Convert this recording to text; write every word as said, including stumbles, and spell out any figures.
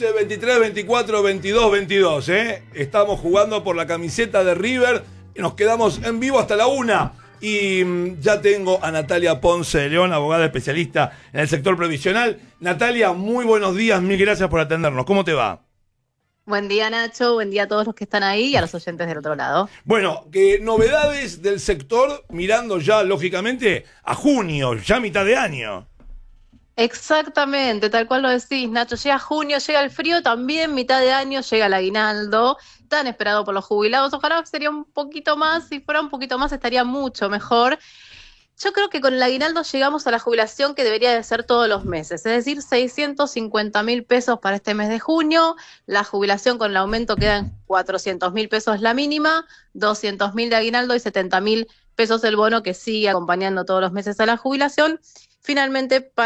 once, veintitrés, veinticuatro, veintidós, veintidós, ¿eh? Estamos jugando por la camiseta de River y nos quedamos en vivo hasta la una. Y mm, ya tengo a Natalia Ponce de León, abogada especialista en el sector previsional. Natalia, muy buenos días, mil gracias por atendernos. ¿Cómo te va? Buen día, Nacho. Buen día a todos los que están ahí y a los oyentes del otro lado. Bueno, que novedades del sector mirando ya, lógicamente, a junio, ya mitad de año. Exactamente, tal cual lo decís, Nacho. Llega junio, llega el frío, también mitad de año llega el aguinaldo, tan esperado por los jubilados. Ojalá sería un poquito más, si fuera un poquito más estaría mucho mejor. Yo creo que con el aguinaldo llegamos a la jubilación que debería de ser todos los meses, es decir, seiscientos cincuenta mil pesos para este mes de junio. La jubilación con el aumento queda en cuatrocientos mil pesos la mínima, doscientos mil de aguinaldo y setenta mil pesos el bono que sigue acompañando todos los meses a la jubilación. Finalmente, para